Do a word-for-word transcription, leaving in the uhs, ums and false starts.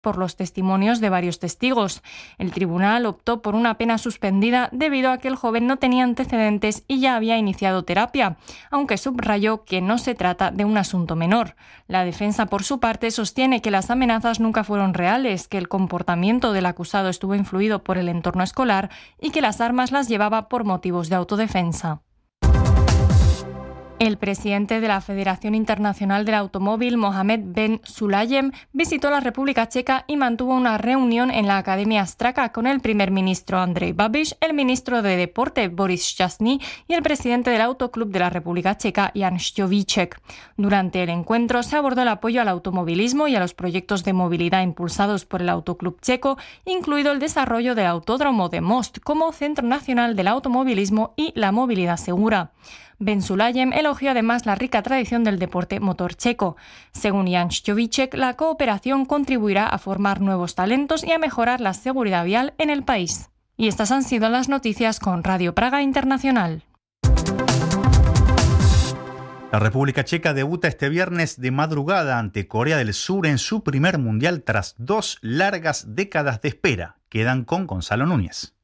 por los testimonios de varios testigos. El tribunal optó por una pena suspendida debido a que el joven no tenía antecedentes y ya había iniciado terapia, aunque subrayó que no se trata de un asunto menor. La defensa, por su parte, sostiene que las amenazas nunca fueron reales, que el comportamiento del acusado estuvo influido por el entorno escolar y que las armas las llevaba por motivos de autodefensa. El presidente de la Federación Internacional del Automóvil, Mohamed Ben Sulayem, visitó la República Checa y mantuvo una reunión en la Academia Straka con el primer ministro Andrej Babiš, el ministro de Deporte Boris Šťastný y el presidente del Autoclub de la República Checa, Jan Šťovíček. Durante el encuentro se abordó el apoyo al automovilismo y a los proyectos de movilidad impulsados por el Autoclub checo, incluido el desarrollo del Autódromo de Most como Centro Nacional del Automovilismo y la movilidad segura. Ben Sulayem elogió además la rica tradición del deporte motor checo. Según Jan Šťovíček, la cooperación contribuirá a formar nuevos talentos y a mejorar la seguridad vial en el país. Y estas han sido las noticias con Radio Praga Internacional. La República Checa debuta este viernes de madrugada ante Corea del Sur en su primer mundial tras dos largas décadas de espera. Quedan con Gonzalo Núñez.